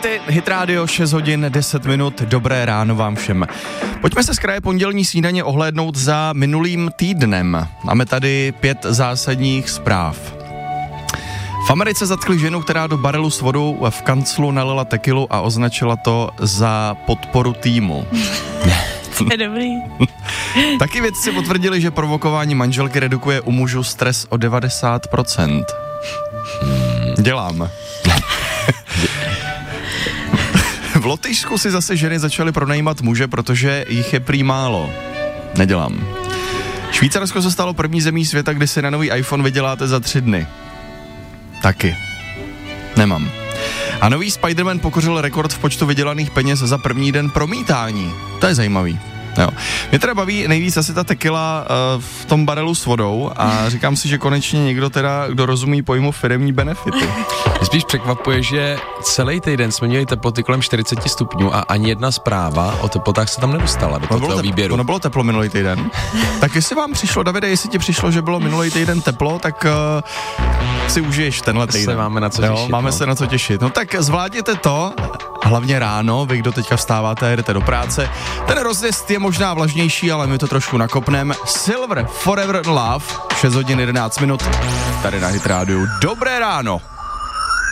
Vítejte, Hit Radio, 6 hodin, 10 minut, dobré ráno vám všem. Pojďme se z kraje pondělní snídaně ohlédnout za minulým týdnem. Máme tady 5 zásadních zpráv. V Americe zatkli ženu, která do barelu s vodou v kanclu nalila tekilu a označila to za podporu týmu. To je dobrý. Taky vědci potvrdili, že provokování manželky redukuje u mužů stres o 90%. Dělám. V Lotyšsku si zase ženy začaly pronajímat muže, protože jich je prý málo. Nedělám. Švýcarsko se stalo první zemí světa, kdy si na nový iPhone vyděláte za 3 dny. Taky. Nemám. A nový Spider-Man pokořil rekord v počtu vydělaných peněz za první den promítání. To je zajímavý. Jo. Mě teda baví nejvíc asi ta tequila v tom barelu s vodou a říkám si, že konečně někdo teda, kdo rozumí pojmu firemní benefity. Mě spíš překvapuje, že celý týden jsme měli teploty kolem 40 stupňů a ani jedna zpráva o teplotách se tam nedostala do toho výběru. Ono bylo teplo minulý týden. Tak jestli vám přišlo, Davide, jestli ti přišlo, že bylo minulý týden teplo, tak si užiješ tenhle týden. Se máme na co těšit. Máme se na co těšit. No tak zvládněte to, hlavně ráno, vy, kdo teďka vstáváte a jedete do práce. Ten rozjezd je možná vlažnější, ale my to trošku nakopneme. Silver Forever Love, 6 hodin 11 minut, tady na Hit Radio. Dobré ráno.